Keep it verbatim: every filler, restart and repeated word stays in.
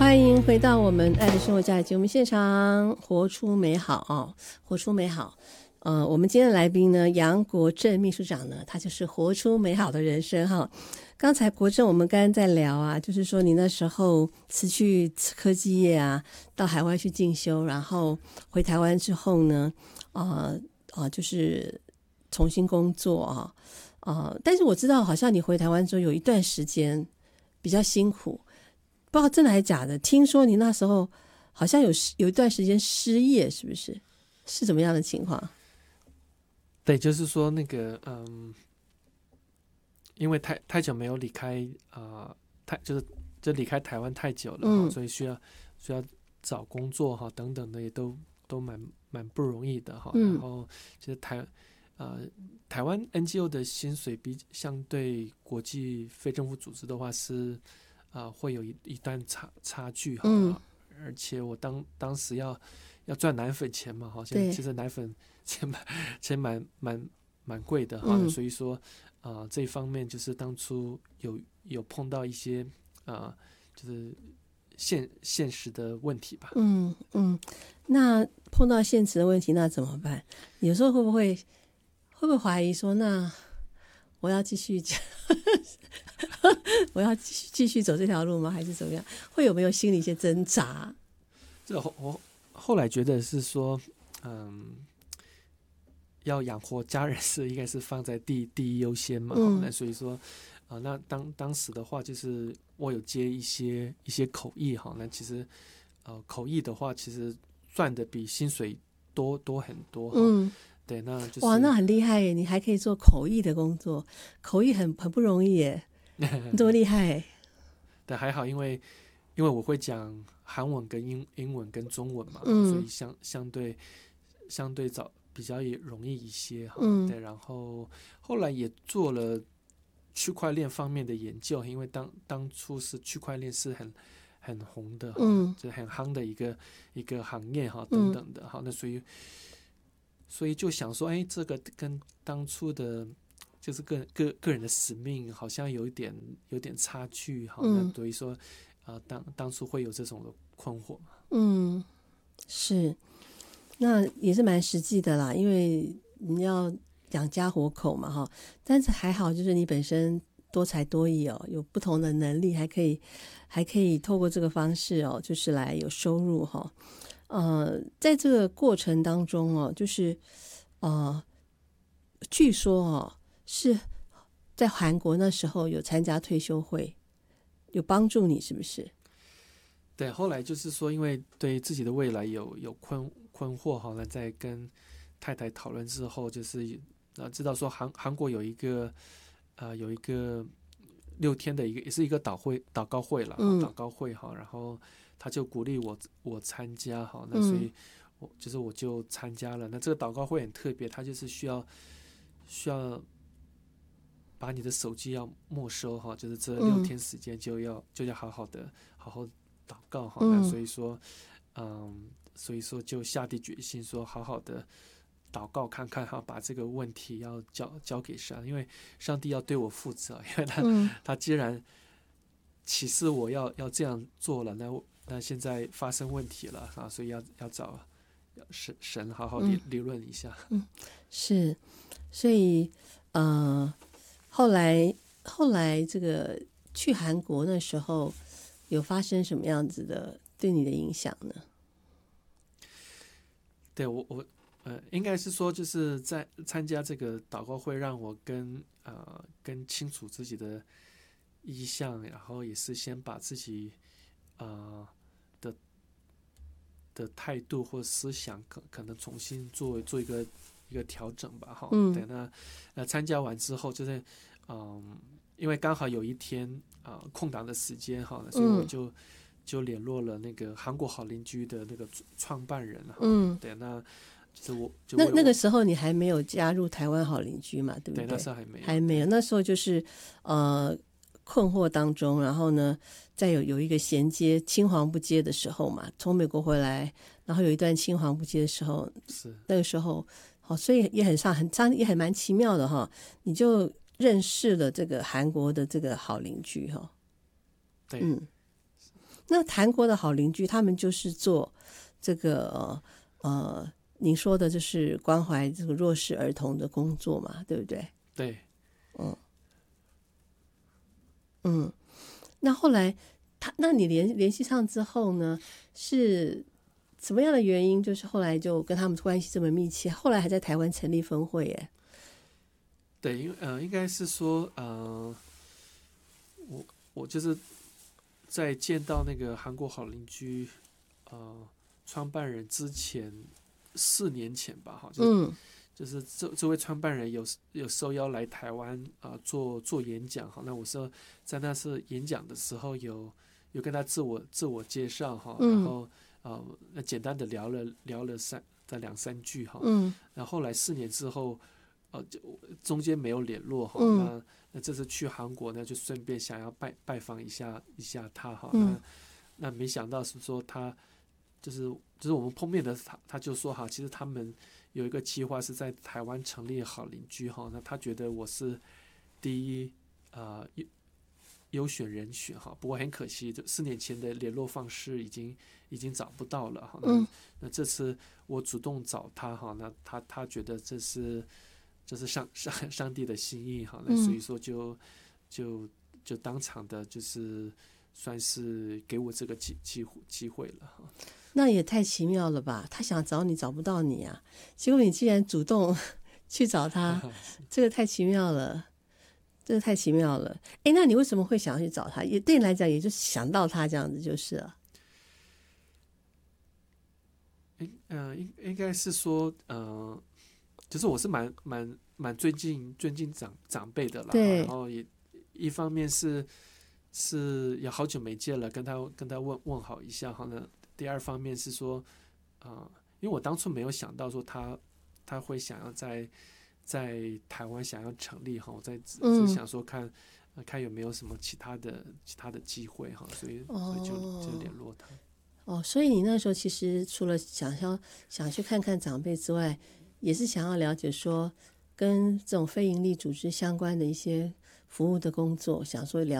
欢迎回到我们爱的生活家的节目现场，活出美好哦，活出美好。呃，我们今天的来宾呢，杨国正秘书长呢，他就是活出美好的人生哈。刚才国正我们刚刚在聊啊，就是说你那时候辞去科技业啊，到海外去进修，然后回台湾之后呢，呃呃，就是重新工作啊，呃，但是我知道好像你回台湾之后有一段时间比较辛苦。不知道真的还是假的，听说你那时候好像有有一段时间失业，是不是？是怎么样的情况？ 对，就是说那个嗯，因为太太久没有离开啊、呃，太就是就离开台湾太久了、嗯、所以需要需要找工作哈等等的也都都蛮蛮不容易的哈、嗯。然后其实台呃台湾 N G O 的薪水比相对国际非政府组织的话是。啊、呃，会有一一段差差距哈、嗯，而且我当当时要要赚奶粉钱嘛，好像其实奶粉钱蛮钱蛮蛮蛮贵的哈、嗯，所以说啊、呃、这一方面就是当初有有碰到一些啊、呃、就是现现实的问题吧。 嗯嗯，那碰到现实的问题那怎么办？有时候会不会会不会怀疑说那我要继续我要继续走这条路吗？还是怎么样？会有没有心里一些挣扎？ 这我后来觉得是说，嗯，要养活家人是应该是放在第第一优先嘛。嗯、那所以说，啊、呃，那当当时的话，就是我有接一些一些口译哈。那其实，呃，口译的话，其实赚的比薪水多多很多哈。嗯，对，那就是哇，那很厉害耶！你还可以做口译的工作，口译很很不容易耶。你这么厉害？ 对，还好，因为因为我会讲韩文跟英英文跟中文嘛，嗯、所以相相对相对早比较也容易一些哈。嗯、对，然后后来也做了区块链方面的研究，因为当当初是区块链是很很红的哈，嗯、就很夯的一个一个行业哈等等的哈、嗯，那所以所以就想说，哎，这个跟当初的。就是个个个人的使命好像有一点有点差距哈，嗯、那所以说，呃，当当初会有这种的困惑。 嗯，是，那也是蛮实际的啦，因为你要养家活口嘛哈。但是还好，就是你本身多才多艺哦，有不同的能力，还可以还可以透过这个方式哦，就是来有收入哈。呃，在这个过程当中哦，就是呃，据说哦。是在韩国那时候有参加退休会，有帮助你是不是？ 对，后来就是说，因为对自己的未来有有困困惑哈，那在跟太太讨论之后，就是呃知道说韩韩国有一个呃有一个六天的一个也是一个祷会祷告会了，嗯、祷告会哈，然后他就鼓励我我参加哈，那所以我就是我就参加了。那这个祷告会很特别，它就是需要需要。把你的手机要没收哈，就是这六天时间就要、嗯、就要好好的好好祷告哈、嗯。那所以说，嗯，所以说就下定决心说好好的祷告看看哈，把这个问题要交交给神，因为上帝要对我负责，因为他、嗯、他既然启示我要要这样做了，那那现在发生问题了啊，所以要要找神神好好理理论一下。 嗯，是，所以呃。后来，后来这个去韩国那时候，有发生什么样子的对你的影响呢？ 对我，我呃，应该是说，就是在参加这个祷告会，让我跟呃更清楚自己的意向，然后也是先把自己呃的的态度或思想可可能重新做做一个一个调整吧，哈。嗯。对，那那参加完之后，就是嗯，因为刚好有一天啊、呃、空档的时间哈，所以我就、嗯、就联络了那个韩国好邻居的那个创办人哈。嗯。对，那就是我就那那个时候你还没有加入台湾好邻居嘛，对不对？ 对，那时候还没有， 还没有。那时候就是呃困惑当中，然后呢，再有有一个衔接青黄不接的时候嘛，从美国回来，然后有一段青黄不接的时候， 是那个时候，好、哦，所以也很上很上也很蛮奇妙的哈，你就认识了这个韩国的这个好邻居哈。 对， 嗯， 那韩国的好邻居，他们就是做这个呃，您说的就是关怀这个弱势儿童的工作嘛，对不对？ 对， 嗯嗯。那后来他，那你联联系上之后呢，是什么样的原因？就是后来就跟他们关系这么密切，后来还在台湾成立分会耶。 对，因为呃，应该是说呃，我我就是在见到那个韩国好邻居呃创办人之前四年前吧，哈，就是、 嗯就是这这位创办人有有受邀来台湾啊、呃、做做演讲，哈，那我说在那次演讲的时候有有跟他自我自我介绍哈，然后呃那简单的聊了聊了三在两三句哈， 嗯然后后来四年之后。呃，就中间没有联络哈、 嗯那那这次去韩国呢，就顺便想要拜拜访一下一下他哈、 嗯那那没想到是说他就是就是我们碰面的他他就说哈，其实他们有一个计划是在台湾成立好邻居哈，那他觉得我是第一呃优优选人选哈，不过很可惜，四年前的联络方式已经已经找不到了哈。那、 嗯那这次我主动找他哈，那他他觉得这是。这是上上上帝的心意哈，那所以说就就就当场的，就是算是给我这个机机会机会了哈。 那也太奇妙了吧！他想找你找不到你啊，结果你竟然主动去找他，这个太奇妙了，这个太奇妙了。哎，那你为什么会想要去找他？也对你来讲，也就是想到他这样子就是了。 应呃应应该是说呃。就是我是蛮蛮蛮尊敬尊敬长长辈的啦，然后也一方面是是也好久没见了，跟他跟他问问好一下哈。那第二方面是说，啊、呃，因为我当初没有想到说他他会想要在在台湾想要成立哈，我在只只想说看、呃、看有没有什么其他的其他的机会哈，所以所以就就联络他。 哦，所以你那时候其实除了想要想去看看长辈之外，也是想要了解说跟这种非营利组织相关的一些服务的工作，想说了